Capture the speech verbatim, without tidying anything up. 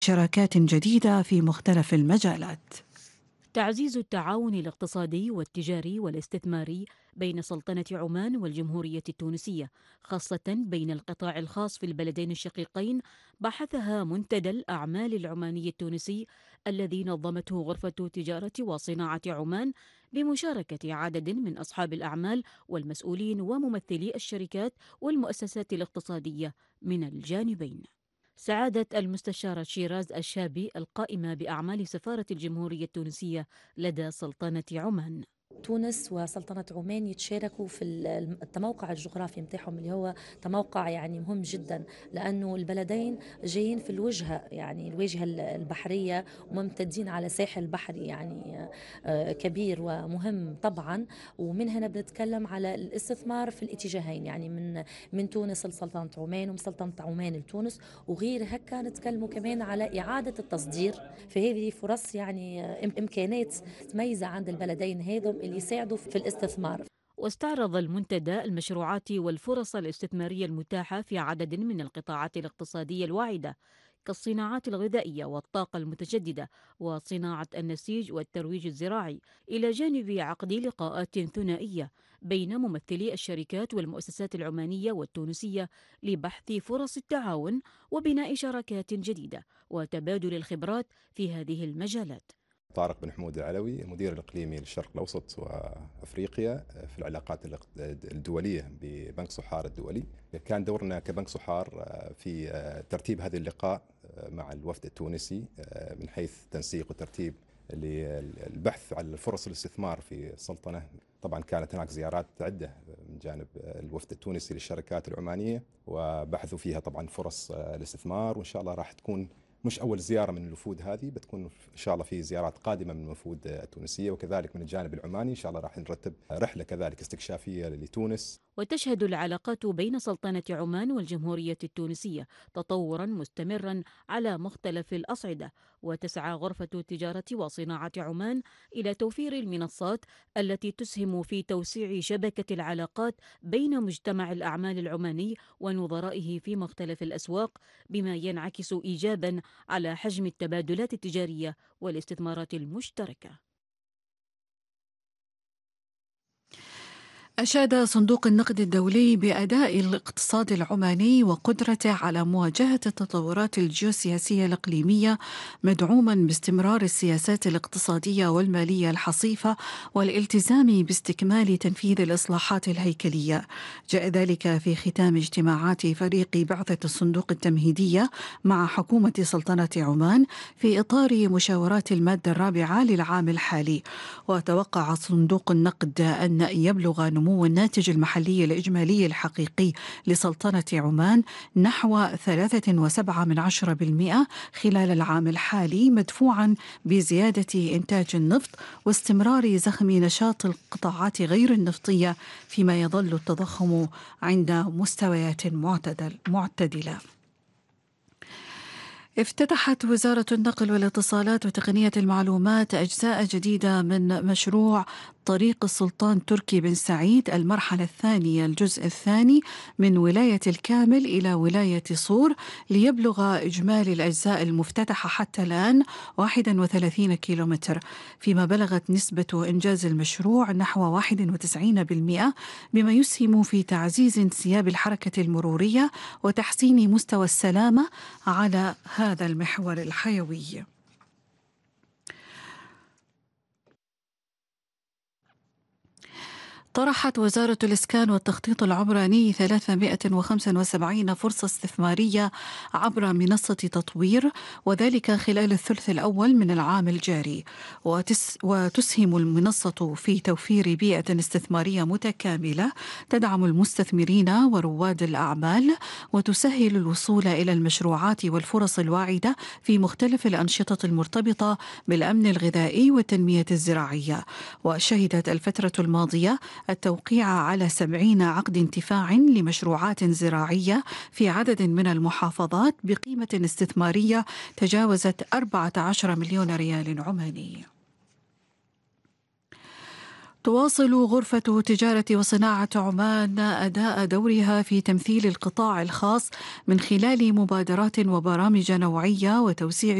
شراكات جديدة في مختلف المجالات. تعزيز التعاون الاقتصادي والتجاري والاستثماري بين سلطنة عمان والجمهورية التونسية، خاصة بين القطاع الخاص في البلدين الشقيقين، بحثها منتدى الأعمال العماني التونسي الذي نظمته غرفة تجارة وصناعة عمان بمشاركة عدد من أصحاب الأعمال والمسؤولين وممثلي الشركات والمؤسسات الاقتصادية من الجانبين. سعادة المستشارة شيراز الشابي القائمة بأعمال سفارة الجمهورية التونسية لدى سلطنة عمان. تونس وسلطنة عمان يتشاركوا في التموقع الجغرافي متاعهم اللي هو تموقع يعني مهم جدا، لأنه البلدين جايين في الوجهة يعني الواجهة البحرية وممتدين على ساحل بحري يعني كبير ومهم طبعا. ومن هنا بنتكلم على الاستثمار في الاتجاهين، يعني من من تونس لسلطنة عمان ومن سلطنة عمان لتونس، وغير هكا نتكلموا كمان على إعادة التصدير. فهذه فرص يعني إمكانات متميزة عند البلدين هذم اللي يساعدوا في الاستثمار. واستعرض المنتدى المشروعات والفرص الاستثمارية المتاحة في عدد من القطاعات الاقتصادية الواعدة كالصناعات الغذائية والطاقة المتجددة وصناعة النسيج والترويج الزراعي، إلى جانب عقد لقاءات ثنائية بين ممثلي الشركات والمؤسسات العمانية والتونسية لبحث فرص التعاون وبناء شراكات جديدة وتبادل الخبرات في هذه المجالات. طارق بن حمود العلوي، المدير الإقليمي للشرق الأوسط وأفريقيا في العلاقات الدولية ببنك صحار الدولي. كان دورنا كبنك صحار في ترتيب هذا اللقاء مع الوفد التونسي من حيث تنسيق وترتيب للبحث على فرص الاستثمار في السلطنة. طبعا كانت هناك زيارات عدة من جانب الوفد التونسي للشركات العمانية وبحثوا فيها طبعا فرص الاستثمار، وإن شاء الله راح تكون مش أول زيارة من الوفود هذه، بتكون إن شاء الله في زيارات قادمة من الوفود التونسية، وكذلك من الجانب العماني إن شاء الله راح نرتب رحلة كذلك استكشافية لتونس. وتشهد العلاقات بين سلطنة عمان والجمهورية التونسية تطورا مستمرا على مختلف الأصعدة، وتسعى غرفة تجارة وصناعة عمان إلى توفير المنصات التي تسهم في توسيع شبكة العلاقات بين مجتمع الأعمال العماني ونظرائه في مختلف الأسواق، بما ينعكس إيجابا على حجم التبادلات التجارية والاستثمارات المشتركة. أشاد صندوق النقد الدولي بأداء الاقتصاد العماني وقدرته على مواجهة التطورات الجيوسياسية الإقليمية، مدعوما باستمرار السياسات الاقتصادية والمالية الحصيفة والالتزام باستكمال تنفيذ الإصلاحات الهيكلية. جاء ذلك في ختام اجتماعات فريق بعثة الصندوق التمهيدية مع حكومة سلطنة عمان في إطار مشاورات المادة الرابعة للعام الحالي. وتوقع صندوق النقد أن يبلغ نمو الناتج المحلي الإجمالي الحقيقي لسلطنة عمان نحو ثلاثة وسبعة من عشرة بالمئة خلال العام الحالي، مدفوعا بزيادة إنتاج النفط واستمرار زخم نشاط القطاعات غير النفطية، فيما يظل التضخم عند مستويات معتدل معتدلة. افتتحت وزارة النقل والاتصالات وتقنية المعلومات أجزاء جديدة من مشروع طريق السلطان تركي بن سعيد المرحلة الثانية الجزء الثاني من ولاية الكامل إلى ولاية صور، ليبلغ إجمالي الأجزاء المفتتحة حتى الآن واحد وثلاثين كيلومتر، فيما بلغت نسبة إنجاز المشروع نحو واحد وتسعين بالمئة، بما يسهم في تعزيز انسياب الحركة المرورية وتحسين مستوى السلامة على هذا المحور الحيوي. طرحت وزارة الإسكان والتخطيط العمراني ثلاثمئة وخمسة وسبعين فرصة استثمارية عبر منصة تطوير، وذلك خلال الثلث الأول من العام الجاري. وتس وتسهم المنصة في توفير بيئة استثمارية متكاملة تدعم المستثمرين ورواد الأعمال، وتسهل الوصول إلى المشروعات والفرص الواعدة في مختلف الأنشطة المرتبطة بالأمن الغذائي والتنمية الزراعية. وشهدت الفترة الماضية التوقيع على سبعين عقد انتفاع لمشروعات زراعية في عدد من المحافظات بقيمة استثمارية تجاوزت أربعة عشر مليون ريال عماني. تواصل غرفة تجارة وصناعة عمان أداء دورها في تمثيل القطاع الخاص من خلال مبادرات وبرامج نوعية وتوسيع